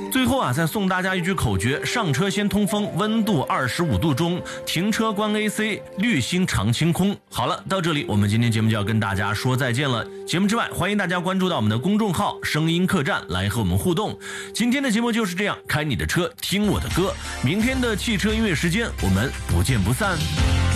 最后啊，再送大家一句口诀：上车先通风，温度25度中，停车关 AC， 滤芯常清空。好了，到这里我们今天节目就要跟大家说再见了。节目之外，欢迎大家关注到我们的公众号声音客栈来和我们互动。今天的节目就是这样，开你的车听我的歌，明天的汽车音乐时间我们不见不散。